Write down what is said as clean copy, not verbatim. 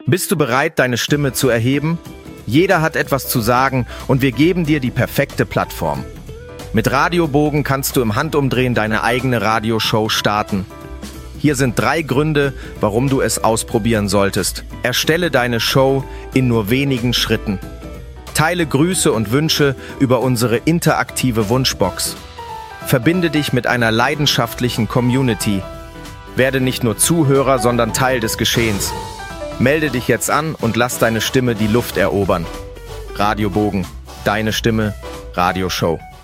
Bist du bereit, deine Stimme zu erheben? Jeder hat etwas zu sagen und wir geben dir die perfekte Plattform. Mit Radiobogen kannst du im Handumdrehen deine eigene Radioshow starten. Hier sind 3 Gründe, warum du es ausprobieren solltest. Erstelle deine Show in nur wenigen Schritten. Teile Grüße und Wünsche über unsere interaktive Wunschbox. Verbinde dich mit einer leidenschaftlichen Community. Werde nicht nur Zuhörer, sondern Teil des Geschehens. Melde dich jetzt an und lass deine Stimme die Luft erobern. Radiobogen, deine Stimme, Radioshow.